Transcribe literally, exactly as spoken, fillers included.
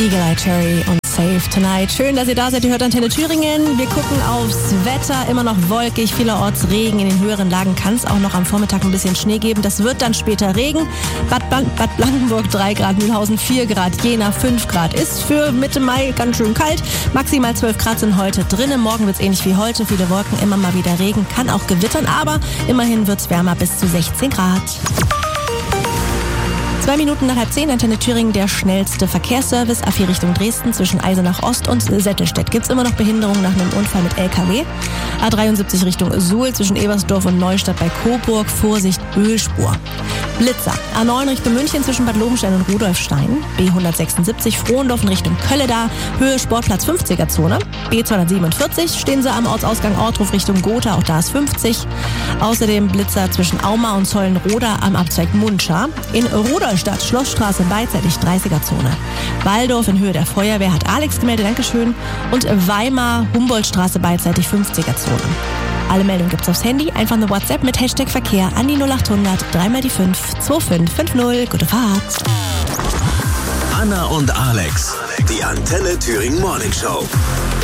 Eagle Eye Cherry und Save Tonight. Schön, dass ihr da seid. Ihr hört Antenne Thüringen. Wir gucken aufs Wetter. Immer noch wolkig, vielerorts Regen. In den höheren Lagen kann es auch noch am Vormittag ein bisschen Schnee geben. Das wird dann später Regen. Bad, Bad, Bad Blankenburg drei Grad, Mühlhausen vier Grad, Jena fünf Grad. Ist für Mitte Mai ganz schön kalt. Maximal zwölf Grad sind heute drinnen. Morgen wird es ähnlich wie heute. Viele Wolken, immer mal wieder Regen. Kann auch gewittern, aber immerhin wird es wärmer bis zu sechzehn Grad. Zwei Minuten nach halb zehn, Antenne Thüringen, der schnellste Verkehrsservice. A vier Richtung Dresden zwischen Eisenach Ost und Settelstedt. Gibt es immer noch Behinderungen nach einem Unfall mit L K W. A dreiundsiebzig Richtung Suhl zwischen Ebersdorf und Neustadt bei Coburg. Vorsicht, Ölspur. Blitzer. A neun Richtung München zwischen Bad Lobenstein und Rudolfstein. B hundertsechsundsiebzig Frohndorf in Richtung Kölleda. Höhe Sportplatz fünfziger Zone. B zweihundertsiebenundvierzig stehen sie am Ortsausgang Ortruf Richtung Gotha. Auch da ist fünfzig. Außerdem Blitzer zwischen Auma und Zollenroda am Abzweig Muncha. In Rudolstadt Schlossstraße beidseitig dreißiger Zone. Waldorf in Höhe der Feuerwehr hat Alex gemeldet, Dankeschön. Und Weimar Humboldtstraße beidseitig fünfziger Zone. Alle Meldungen gibt's aufs Handy. Einfach eine WhatsApp mit Hashtag Verkehr an die null achthundert, dreimal die fünf, zwei fünf fünf null. Gute Fahrt. Anna und Alex, die Antenne Thüringen Morning Show.